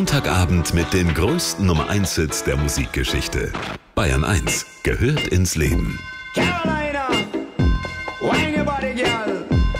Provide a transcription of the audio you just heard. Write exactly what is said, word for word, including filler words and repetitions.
Montagabend mit den größten Nummer eins Hits der Musikgeschichte. Bayern eins gehört ins Leben. Caroline!